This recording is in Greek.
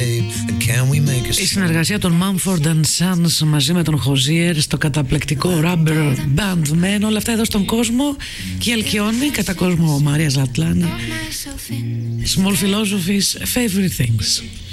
Η συνεργασία των Mumford & Sons μαζί με τον Hozier στο καταπληκτικό Rubber Band Man, όλα αυτά εδώ στον κόσμο. Και η Αλκιόνη, κατά κόσμο Μαρίας Λατλάνα, Small Philosophy's Favorite Things.